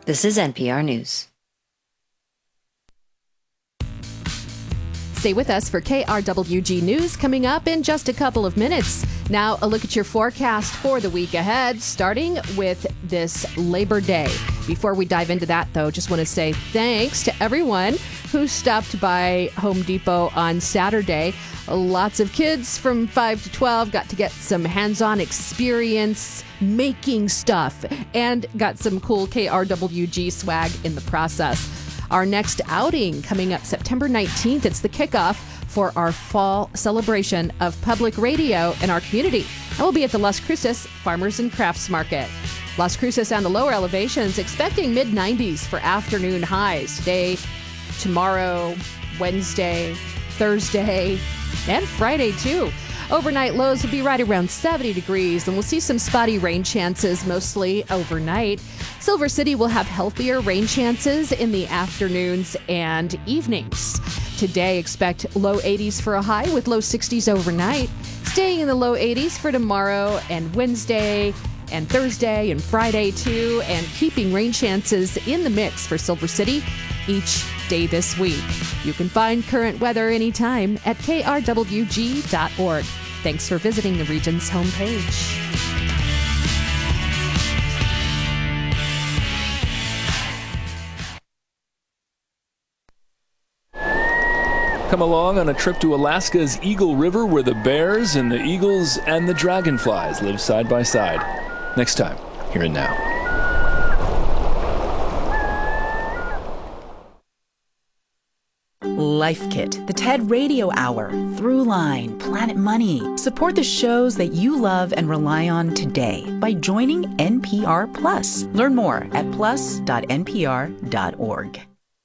This is NPR News. Stay with us for KRWG News coming up in just a couple of minutes. Now, a look at your forecast for the week ahead, starting with this Labor Day. Before we dive into that, though, just want to say thanks to everyone who stopped by Home Depot on Saturday. Lots of kids from 5 to 12 got to get some hands-on experience making stuff and got some cool KRWG swag in the process. Our next outing coming up September 19th. It's the kickoff for our fall celebration of public radio in our community. And we'll be at the Las Cruces Farmers and Crafts Market. Las Cruces and the lower elevations expecting mid-90s for afternoon highs today, tomorrow, Wednesday, Thursday, and Friday too. Overnight lows will be right around 70 degrees, and we'll see some spotty rain chances mostly overnight. Silver City will have healthier rain chances in the afternoons and evenings. Today, expect low 80s for a high with low 60s overnight. Staying in the low 80s for tomorrow and Wednesday and Thursday and Friday too, and keeping rain chances in the mix for Silver City each day this week. You can find current weather anytime at krwg.org. Thanks for visiting the region's homepage. Come along on a trip to Alaska's Eagle River, where the bears and the eagles and the dragonflies live side by side. Next time, here and now. Life Kit, the TED Radio Hour, Throughline, Planet Money. Support the shows that you love and rely on today by joining NPR Plus. Learn more at plus.npr.org.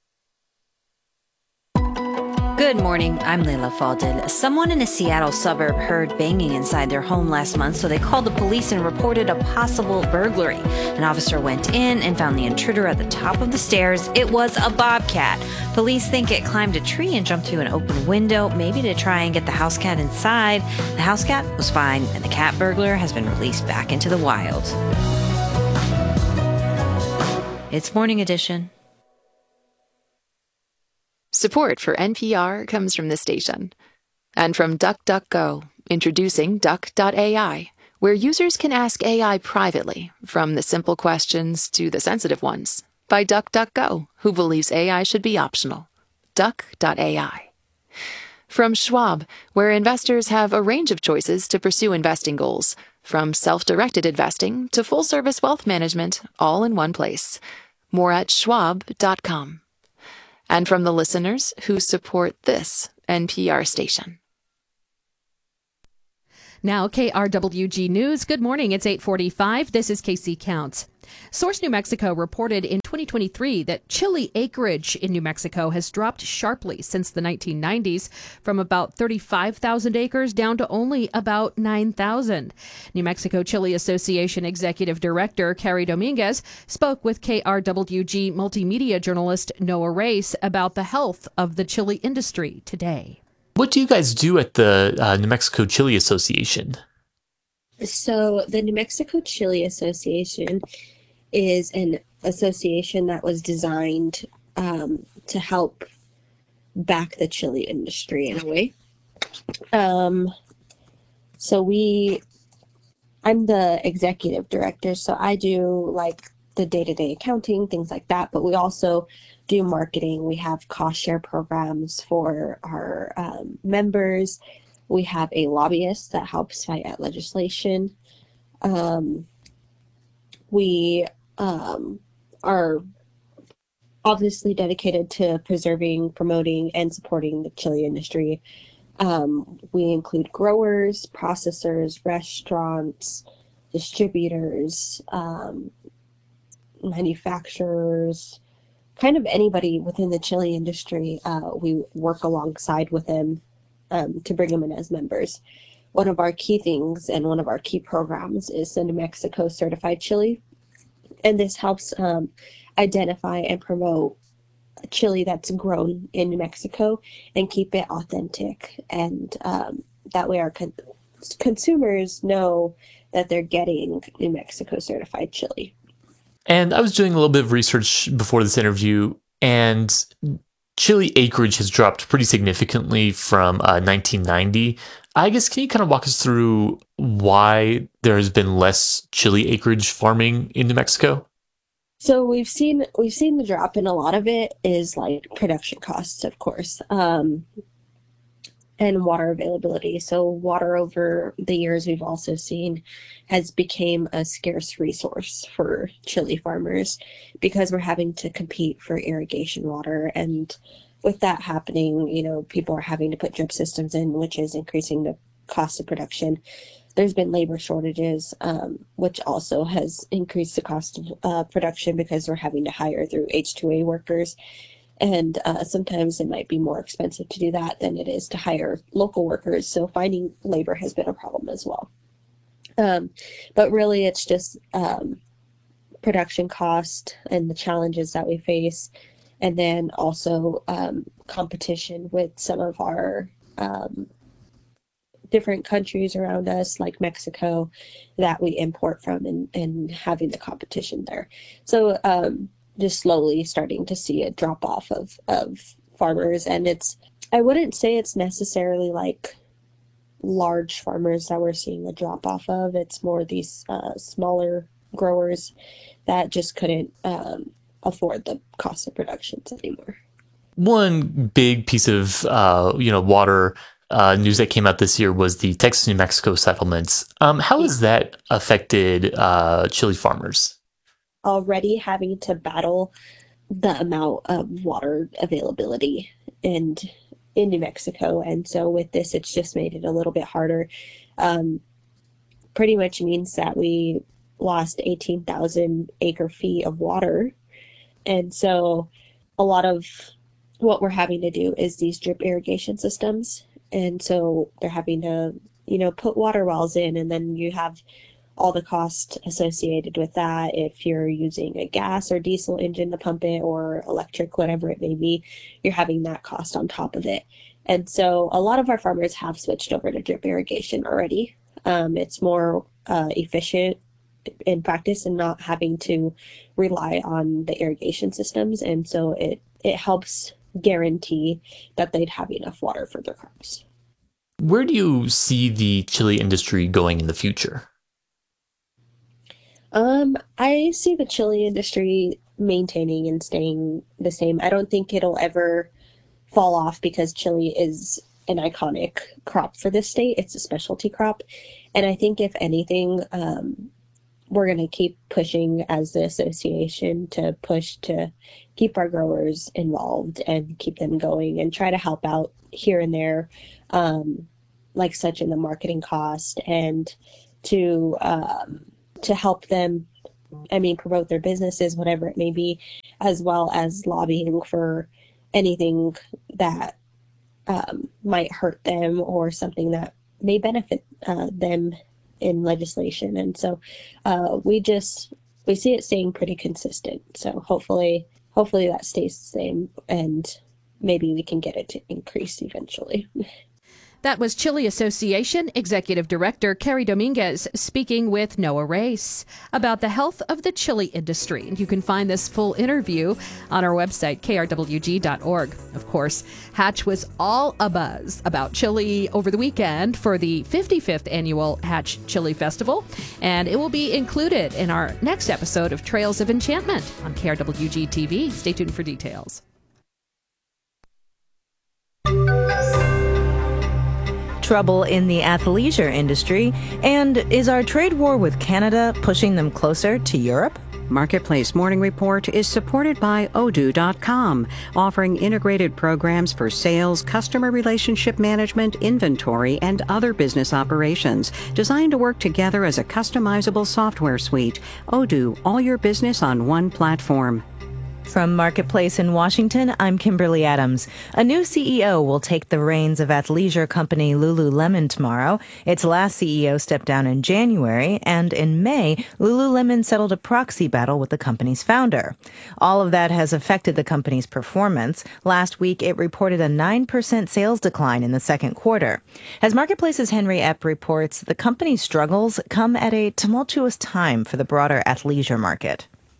Good morning, I'm Layla Falded. Someone in a Seattle suburb heard banging inside their home last month, so they called the police and reported a possible burglary. An officer went in and found the intruder at the top of the stairs. It was a bobcat. Police think it climbed a tree and jumped through an open window, maybe to try and get the house cat inside. The house cat was fine, and the cat burglar has been released back into the wild. It's Morning Edition. Support for NPR comes from this station. And from DuckDuckGo, introducing Duck.ai, where users can ask AI privately, from the simple questions to the sensitive ones, by DuckDuckGo, who believes AI should be optional. Duck.ai. From Schwab, where investors have a range of choices to pursue investing goals, from self-directed investing to full-service wealth management, all in one place. More at schwab.com. And from the listeners who support this NPR station. Now, KRWG News. Good morning. It's 8:45. This is KC Counts. Source New Mexico reported in 2023 that chili acreage in New Mexico has dropped sharply since the 1990s, from about 35,000 acres down to only about 9,000. New Mexico Chili Association Executive Director Carrie Dominguez spoke with KRWG multimedia journalist Noah Race about the health of the chili industry today. What do you guys do at the New Mexico Chili Association? So the New Mexico Chili Association is an association that was designed to help back the chili industry in a way. I'm the executive director, so I do like the day-to-day accounting, things like that, but we also do marketing. We have cost share programs for our members. We have a lobbyist that helps fight at legislation. We are obviously dedicated to preserving, promoting, and supporting the chili industry. We include growers, processors, restaurants, distributors, manufacturers, kind of anybody within the chili industry. We work alongside with them to bring them in as members. One of our key things and one of our key programs is the New Mexico Certified Chili. And this helps identify and promote chili that's grown in New Mexico and keep it authentic. And that way our consumers know that they're getting New Mexico certified chili. And I was doing a little bit of research before this interview, and chili acreage has dropped pretty significantly from 1990. I guess, can you kind of walk us through why there has been less chili acreage farming in New Mexico? So we've seen the drop, and a lot of it is like production costs, of course, and water availability. So water over the years, we've also seen, has become a scarce resource for chili farmers because we're having to compete for irrigation water. And with that happening, people are having to put drip systems in, which is increasing the cost of production. There's been labor shortages, which also has increased the cost of production because we're having to hire through H-2A workers. And sometimes it might be more expensive to do that than it is to hire local workers. So finding labor has been a problem as well. But really, it's just production cost and the challenges that we face. And then also competition with some of our different countries around us, like Mexico, that we import from, and having the competition there. So just slowly starting to see a drop off of farmers. And I wouldn't say it's necessarily like large farmers that we're seeing a drop off of. It's more these smaller growers that just couldn't afford the cost of productions anymore. One big piece of water news that came out this year was the Texas-New Mexico settlements. How has that affected chili farmers? Already having to battle the amount of water availability in New Mexico. And so with this, it's just made it a little bit harder. Pretty much means that we lost 18,000 acre feet of water. And so a lot of what we're having to do is these drip irrigation systems. And so they're having to, put water wells in, and then you have all the cost associated with that. If you're using a gas or diesel engine to pump it, or electric, whatever it may be, you're having that cost on top of it. And so a lot of our farmers have switched over to drip irrigation already. It's more efficient in practice and not having to rely on the irrigation systems. And so it helps guarantee that they'd have enough water for their crops. Where do you see the chili industry going in the future? I see the chili industry maintaining and staying the same. I don't think it'll ever fall off because chili is an iconic crop for this state. It's a specialty crop. And I think if anything, we're going to keep pushing as the association to push to keep our growers involved and keep them going and try to help out here and there, like such in the marketing cost, and to help them, promote their businesses, whatever it may be, as well as lobbying for anything that might hurt them or something that may benefit them in legislation. And so we see it staying pretty consistent. So hopefully that stays the same, and maybe we can get it to increase eventually. That was Chili Association Executive Director Carrie Dominguez speaking with Noah Race about the health of the chili industry. And you can find this full interview on our website, krwg.org. Of course, Hatch was all abuzz about chili over the weekend for the 55th annual Hatch Chili Festival, and it will be included in our next episode of Trails of Enchantment on KRWG TV. Stay tuned for details. Trouble in the athleisure industry, and is our trade war with Canada pushing them closer to Europe? Marketplace Morning Report is supported by Odoo.com, offering integrated programs for sales, customer relationship management, inventory, and other business operations, designed to work together as a customizable software suite. Odoo, all your business on one platform. From Marketplace in Washington, I'm Kimberly Adams. A new CEO will take the reins of athleisure company Lululemon tomorrow. Its last CEO stepped down in January, and in May, Lululemon settled a proxy battle with the company's founder. All of that has affected the company's performance. Last week, it reported a 9% sales decline in the second quarter. As Marketplace's Henry Epp reports, the company's struggles come at a tumultuous time for the broader athleisure market.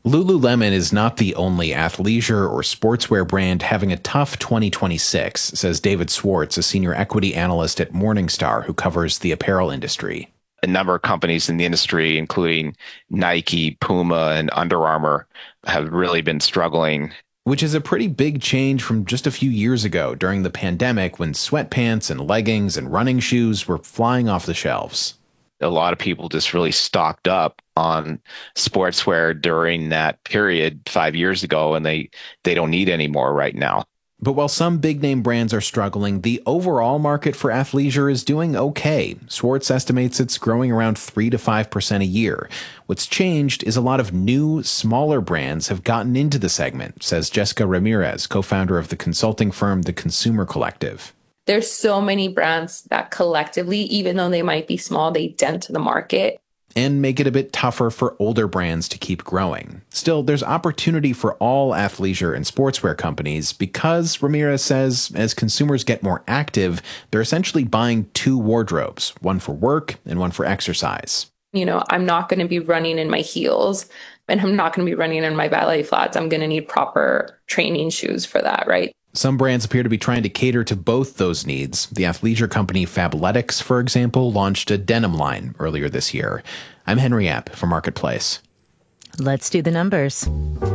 Lululemon is not the only athleisure or sportswear brand having a tough 2026, says David Swartz, a senior equity analyst at Morningstar who covers the apparel industry. A number of companies in the industry, including Nike, Puma, and Under Armour, have really been struggling. Which is a pretty big change from just a few years ago during the pandemic when sweatpants and leggings and running shoes were flying off the shelves. A lot of people just really stocked up on sportswear during that period 5 years ago, and they don't need any more right now. But while some big-name brands are struggling, the overall market for athleisure is doing okay. Swartz estimates it's growing around 3 to 5% a year. What's changed is a lot of new, smaller brands have gotten into the segment, says Jessica Ramirez, co-founder of the consulting firm The Consumer Collective. There's so many brands that collectively, even though they might be small, they dent the market. And make it a bit tougher for older brands to keep growing. Still, there's opportunity for all athleisure and sportswear companies because, Ramirez says, as consumers get more active, they're essentially buying two wardrobes, one for work and one for exercise. You know, I'm not going to be running in my heels and I'm not going to be running in my ballet flats. I'm going to need proper training shoes for that, right? Some brands appear to be trying to cater to both those needs. The athleisure company Fabletics, for example, launched a denim line earlier this year. I'm Henry App for Marketplace. Let's do the numbers.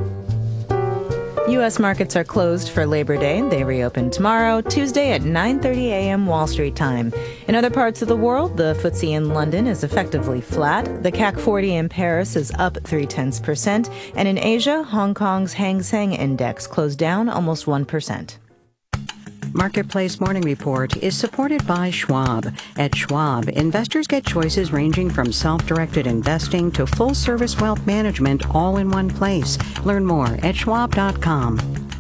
U.S. markets are closed for Labor Day. They reopen tomorrow, Tuesday at 9:30 a.m. Wall Street time. In other parts of the world, the FTSE in London is effectively flat. The CAC 40 in Paris is up 0.3%. And in Asia, Hong Kong's Hang Seng Index closed down almost 1%. Marketplace Morning Report is supported by Schwab. At Schwab, investors get choices ranging from self-directed investing to full-service wealth management all in one place. Learn more at schwab.com.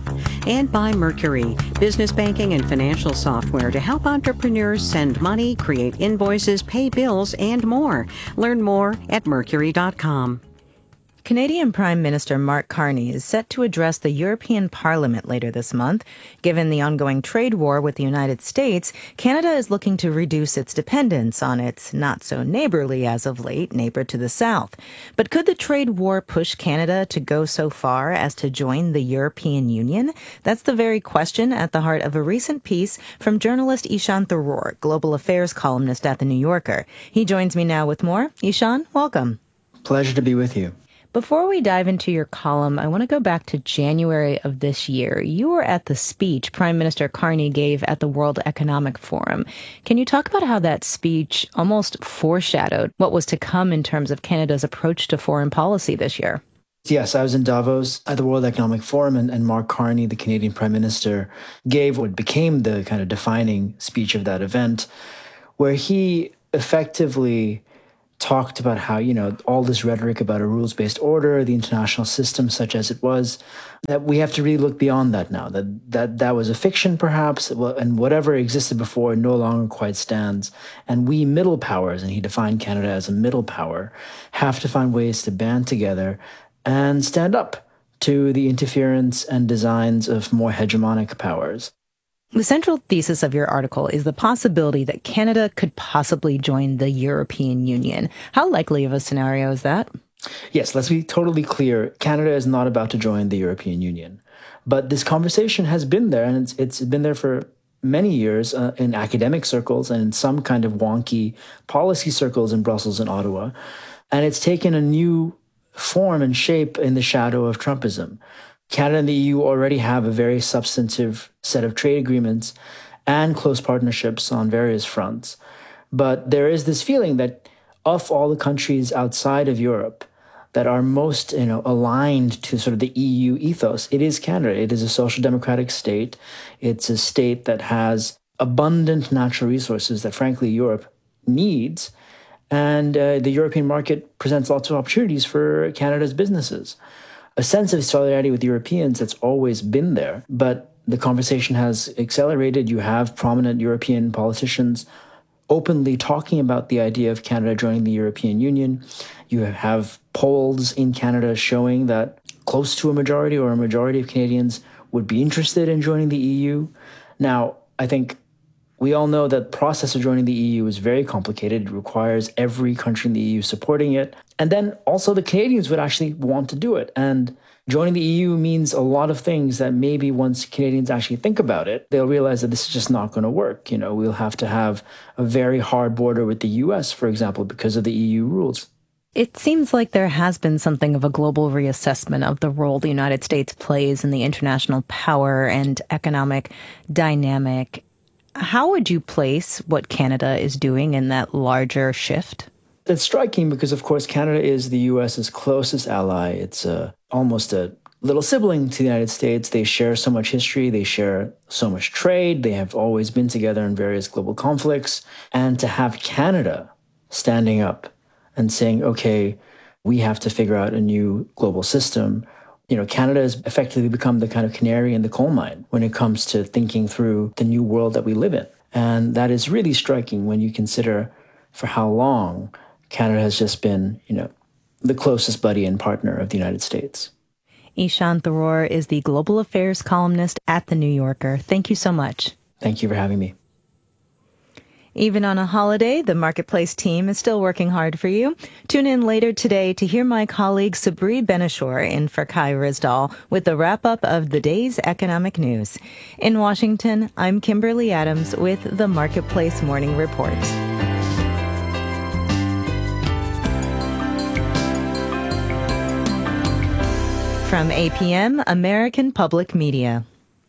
And by Mercury, business banking and financial software to help entrepreneurs send money, create invoices, pay bills, and more. Learn more at mercury.com. Canadian Prime Minister Mark Carney is set to address the European Parliament later this month. Given the ongoing trade war with the United States, Canada is looking to reduce its dependence on its not-so-neighborly as of late neighbor to the south. But could the trade war push Canada to go so far as to join the European Union? That's the very question at the heart of a recent piece from journalist Ishan Tharoor, global affairs columnist at The New Yorker. He joins me now with more. Ishan, welcome. Pleasure to be with you. Before we dive into your column, I want to go back to January of this year. You were at the speech Prime Minister Carney gave at the World Economic Forum. Can you talk about how that speech almost foreshadowed what was to come in terms of Canada's approach to foreign policy this year? Yes, I was in Davos at the World Economic Forum, and Mark Carney, the Canadian Prime Minister, gave what became the kind of defining speech of that event, where he effectively talked about how, all this rhetoric about a rules-based order, the international system such as it was, that we have to really look beyond that now, that was a fiction perhaps, and whatever existed before no longer quite stands. And we middle powers, and he defined Canada as a middle power, have to find ways to band together and stand up to the interference and designs of more hegemonic powers. The central thesis of your article is the possibility that Canada could possibly join the European Union. How likely of a scenario is that? Yes, let's be totally clear. Canada is not about to join the European Union. But this conversation has been there, and it's been there for many years in academic circles and in some kind of wonky policy circles in Brussels and Ottawa. And it's taken a new form and shape in the shadow of Trumpism. Canada and the EU already have a very substantive set of trade agreements and close partnerships on various fronts. But there is this feeling that of all the countries outside of Europe that are most, aligned to sort of the EU ethos, it is Canada. It is a social democratic state. It's a state that has abundant natural resources that, frankly, Europe needs. And the European market presents lots of opportunities for Canada's businesses. A sense of solidarity with Europeans that's always been there, but the conversation has accelerated. You have prominent European politicians openly talking about the idea of Canada joining the European Union. You have polls in Canada showing that close to a majority or a majority of Canadians would be interested in joining the EU. Now, I think We all know that the process of joining the EU is very complicated. It requires every country in the EU supporting it. And then also the Canadians would actually want to do it. And joining the EU means a lot of things that maybe once Canadians actually think about it, they'll realize that this is just not going to work. We'll have to have a very hard border with the US, for example, because of the EU rules. It seems like there has been something of a global reassessment of the role the United States plays in the international power and economic dynamic. How would you place what Canada is doing in that larger shift? It's striking because, of course, Canada is the U.S.'s closest ally. It's almost a little sibling to the United States. They share so much history. They share so much trade. They have always been together in various global conflicts. And to have Canada standing up and saying, okay, we have to figure out a new global system. Canada has effectively become the kind of canary in the coal mine when it comes to thinking through the new world that we live in. And that is really striking when you consider for how long Canada has just been, the closest buddy and partner of the United States. Ishan Tharoor is the global affairs columnist at The New Yorker. Thank you so much. Thank you for having me. Even on a holiday, the Marketplace team is still working hard for you. Tune in later today to hear my colleague Sabri Benishore in for Kai Rizdal with the wrap-up of the day's economic news. In Washington, I'm Kimberly Adams with the Marketplace Morning Report. From APM, American Public Media.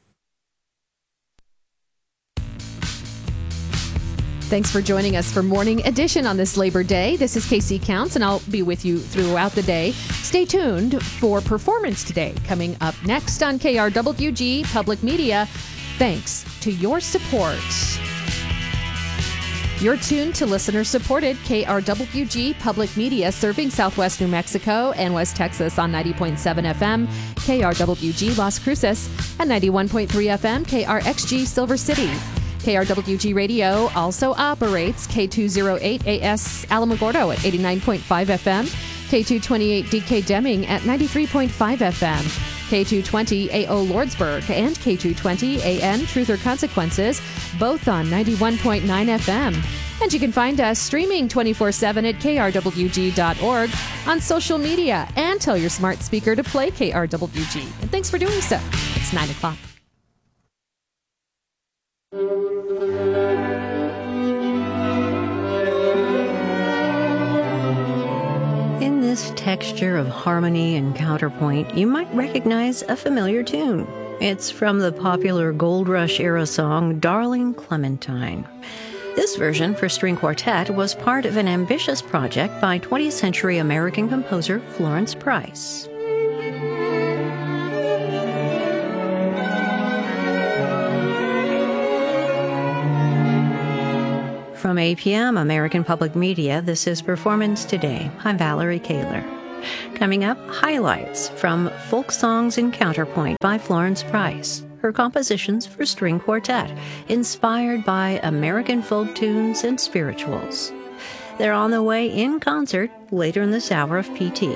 Thanks for joining us for Morning Edition on this Labor Day. This is Casey Counts, and I'll be with you throughout the day. Stay tuned for Performance Today, coming up next on KRWG Public Media. Thanks to your support. You're tuned to listener-supported KRWG Public Media, serving Southwest New Mexico and West Texas on 90.7 FM, KRWG Las Cruces, and 91.3 FM, KRXG Silver City. KRWG Radio also operates K208AS Alamogordo at 89.5 FM, K228 DK Deming at 93.5 FM, K220 AO Lordsburg, and K220 AN Truth or Consequences, both on 91.9 FM. And you can find us streaming 24/7 at krwg.org, on social media, and tell your smart speaker to play KRWG. And thanks for doing so. It's 9 o'clock. In this texture of harmony and counterpoint, you might recognize a familiar tune. It's from the popular Gold Rush era song, Darling Clementine. This version for string quartet was part of an ambitious project by 20th century American composer Florence Price. From APM, American Public Media, this is Performance Today. I'm Valerie Kaler. Coming up, highlights from Folk Songs in Counterpoint by Florence Price. Her compositions for string quartet, inspired by American folk tunes and spirituals. They're on the way in concert later in this hour of PT.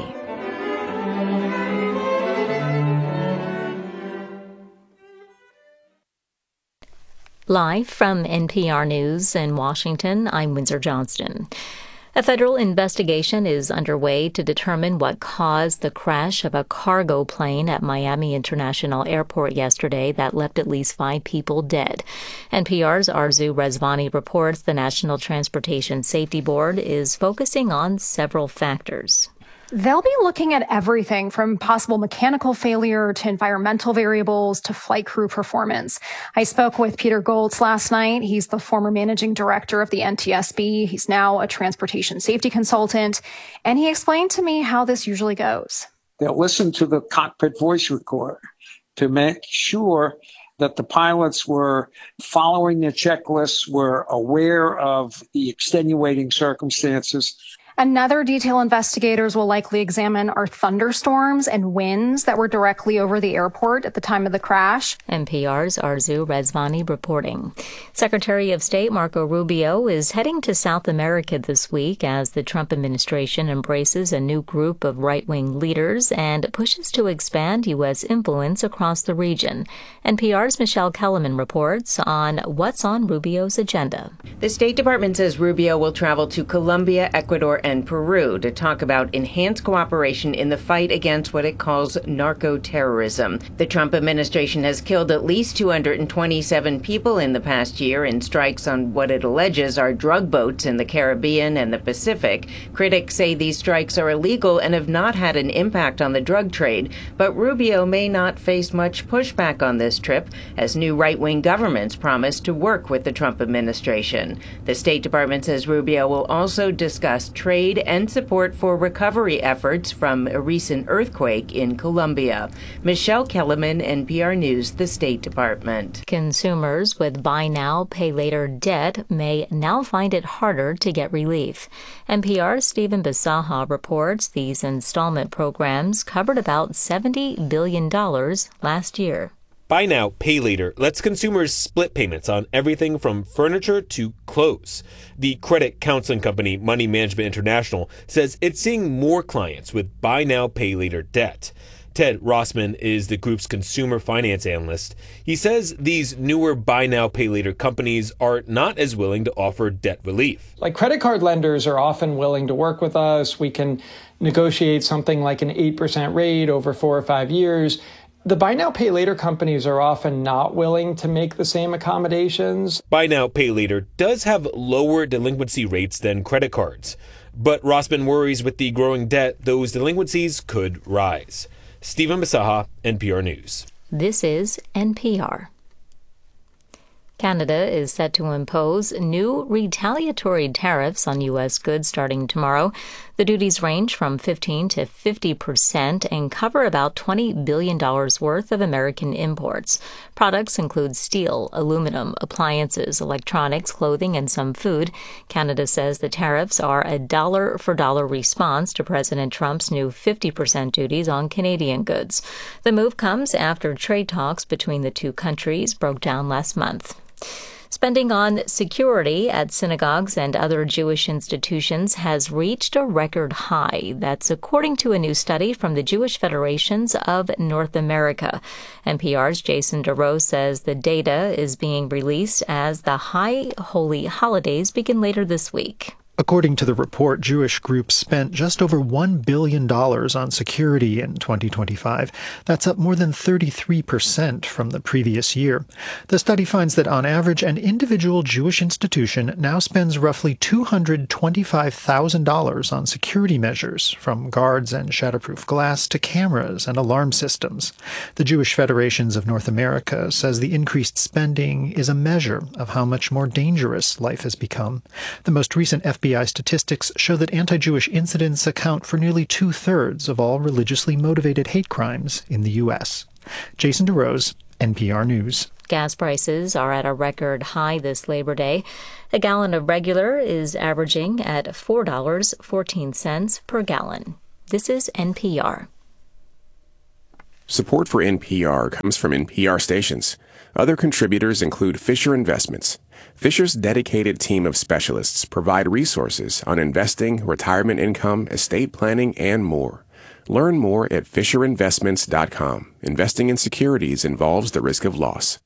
Live from NPR News in Washington, I'm Windsor Johnston. A federal investigation is underway to determine what caused the crash of a cargo plane at Miami International Airport yesterday that left at least 5 people dead. NPR's Arzu Rezvani reports the National Transportation Safety Board is focusing on several factors. They'll be looking at everything from possible mechanical failure to environmental variables to flight crew performance. I spoke with Peter Goltz last night. He's the former managing director of the NTSB. He's now a transportation safety consultant. And he explained to me how this usually goes. They'll listen to the cockpit voice recorder to make sure that the pilots were following their checklists, were aware of the extenuating circumstances. Another detail investigators will likely examine are thunderstorms and winds that were directly over the airport at the time of the crash. NPR's Arzu Rezvani reporting. Secretary of State Marco Rubio is heading to South America this week as the Trump administration embraces a new group of right-wing leaders and pushes to expand U.S. influence across the region. NPR's Michelle Kellerman reports on what's on Rubio's agenda. The State Department says Rubio will travel to Colombia, Ecuador, and Peru to talk about enhanced cooperation in the fight against what it calls narco-terrorism. The Trump administration has killed at least 227 people in the past year in strikes on what it alleges are drug boats in the Caribbean and the Pacific. Critics say these strikes are illegal and have not had an impact on the drug trade, but Rubio may not face much pushback on this trip, as new right-wing governments promise to work with the Trump administration. The State Department says Rubio will also discuss trade and support for recovery efforts from a recent earthquake in Colombia. Michelle Kellerman, NPR News, the State Department. Consumers with buy now, pay later debt may now find it harder to get relief. NPR's Stephen Bisaha reports these installment programs covered about $70 billion last year. Buy Now, Pay Later lets consumers split payments on everything from furniture to clothes. The credit counseling company Money Management International says it's seeing more clients with Buy Now, Pay Later debt. Ted Rossman is the group's consumer finance analyst. He says these newer Buy Now, Pay Later companies are not as willing to offer debt relief. Like credit card lenders are often willing to work with us. We can negotiate something like an 8% rate over 4 or 5 years. The Buy Now, Pay Later companies are often not willing to make the same accommodations. Buy Now, Pay Later does have lower delinquency rates than credit cards, but Rossman worries with the growing debt, those delinquencies could rise. Stephen Bisaha, NPR News. This is NPR. Canada is set to impose new retaliatory tariffs on U.S. goods starting tomorrow. The duties range from 15% to 50% and cover about $20 billion worth of American imports. Products include steel, aluminum, appliances, electronics, clothing, and some food. Canada says the tariffs are a dollar-for-dollar response to President Trump's new 50% duties on Canadian goods. The move comes after trade talks between the two countries broke down last month. Spending on security at synagogues and other Jewish institutions has reached a record high. That's according to a new study from the Jewish Federations of North America. NPR's Jason DeRose says the data is being released as the high holy holidays begin later this week. According to the report, Jewish groups spent just over $1 billion on security in 2025. That's up more than 33% from the previous year. The study finds that on average, an individual Jewish institution now spends roughly $225,000 on security measures, from guards and shatterproof glass to cameras and alarm systems. The Jewish Federations of North America says the increased spending is a measure of how much more dangerous life has become. The most recent FBI statistics show that anti-Jewish incidents account for nearly 2/3 of all religiously motivated hate crimes in the U.S. Jason DeRose, NPR News. Gas prices are at a record high this Labor Day. A gallon of regular is averaging at $4.14 per gallon. This is NPR. Support for NPR comes from NPR stations. Other contributors include Fisher Investments. Fisher's dedicated team of specialists provide resources on investing, retirement income, estate planning, and more. Learn more at FisherInvestments.com. Investing in securities involves the risk of loss.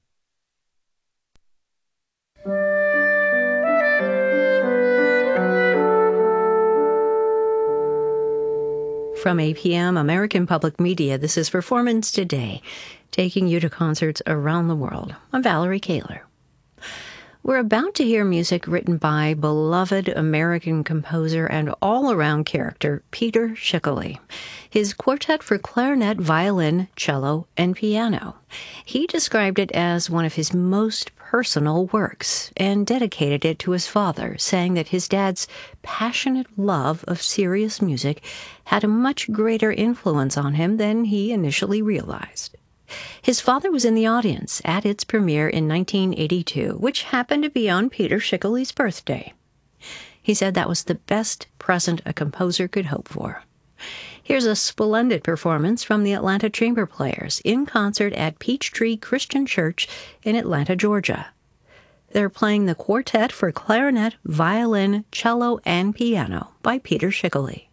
From APM, American Public Media, this is Performance Today, taking you to concerts around the world. I'm Valerie Kaler. We're about to hear music written by beloved American composer and all-around character Peter Schickele. His quartet for clarinet, violin, cello, and piano. He described it as one of his most personal works and dedicated it to his father, saying that his dad's passionate love of serious music had a much greater influence on him than he initially realized. His father was in the audience at its premiere in 1982, which happened to be on Peter Schickele's birthday. He said that was the best present a composer could hope for. Here's a splendid performance from the Atlanta Chamber Players in concert at Peachtree Christian Church in Atlanta, Georgia. They're playing the Quartet for Clarinet, Violin, Cello, and Piano by Peter Schickele.